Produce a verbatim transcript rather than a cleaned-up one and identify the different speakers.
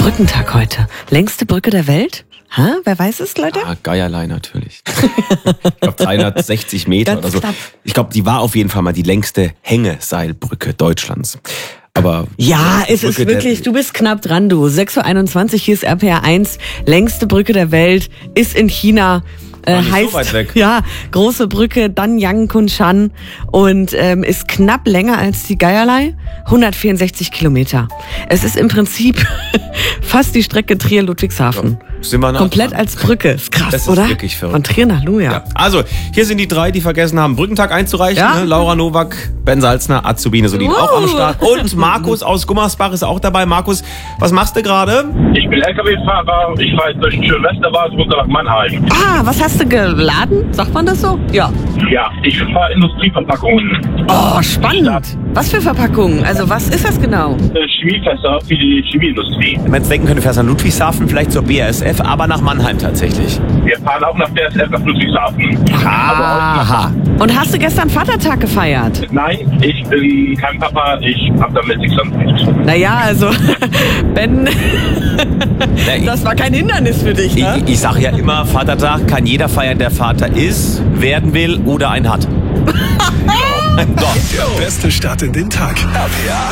Speaker 1: Brückentag heute. Längste Brücke der Welt? Ha? Wer weiß es, Leute?
Speaker 2: Ah, Geierlei natürlich. Ich glaube dreihundertsechzig Meter
Speaker 1: Ganz
Speaker 2: oder so.
Speaker 1: knapp.
Speaker 2: Ich glaube, die war auf jeden Fall mal die längste Hängeseilbrücke Deutschlands. Aber
Speaker 1: Ja, es ist
Speaker 2: Brücke
Speaker 1: wirklich,
Speaker 2: der,
Speaker 1: du bist knapp dran, du. sechs Uhr einundzwanzig, hier ist R P R eins. Längste Brücke der Welt ist in China. Äh,
Speaker 2: War nicht so
Speaker 1: heißt,
Speaker 2: weit weg.
Speaker 1: ja, große Brücke, Danyang Kunshan und ähm, ist knapp länger als die Geierlei, hundertvierundsechzig Kilometer. Es ist im Prinzip fast die Strecke Trier-Ludwigshafen.
Speaker 2: Sind wir nah
Speaker 1: Komplett
Speaker 2: dran.
Speaker 1: als Brücke. Ist krass,
Speaker 2: Das ist
Speaker 1: oder?
Speaker 2: wirklich verrückt.
Speaker 1: Von Trier nach Luja.
Speaker 2: Ja. Also, hier sind die drei, die vergessen haben, Brückentag einzureichen.
Speaker 1: Ja.
Speaker 2: Ne? Laura Nowak, Ben Salzner, Azubine Solin
Speaker 1: Uh.
Speaker 2: auch am Start. Und Markus aus Gummersbach ist auch dabei. Markus, was machst du gerade?
Speaker 3: Ich bin L K W-Fahrer, ich fahre jetzt durch den schönen Westerwald runter nach Mannheim.
Speaker 1: Ah, was hast du geladen? Sagt man das so? Ja.
Speaker 3: Ja, ich fahre Industrieverpackungen.
Speaker 1: Oh, spannend. Was für Verpackungen? Also, was ist das genau?
Speaker 3: Äh, Chemiefässer für die Chemieindustrie.
Speaker 2: Wenn man jetzt denken könnte, du fährst nach Ludwigshafen, vielleicht zur B A S F, aber nach Mannheim tatsächlich.
Speaker 3: Wir fahren auch nach B S F nach Ludwigshafen.
Speaker 2: Aha.
Speaker 1: Und hast du gestern Vatertag gefeiert?
Speaker 3: Nein, ich bin kein Papa, ich habe damit nichts am Hut.
Speaker 1: Naja, also, Ben,
Speaker 2: ich-
Speaker 1: das war kein Hindernis für dich, ne?
Speaker 2: Ich, ich sage ja immer, Vatertag kann jeder feiern, der Vater ist, werden will oder einen hat. So.
Speaker 4: Der beste Start in den Tag. R P R